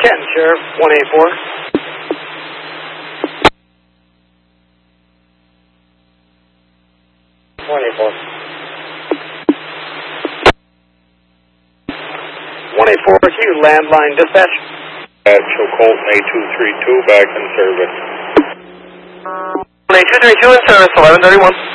Canton, Sheriff, 184. Q, landline dispatch. Actual Colton A232 back in service. 232 in service, 1131.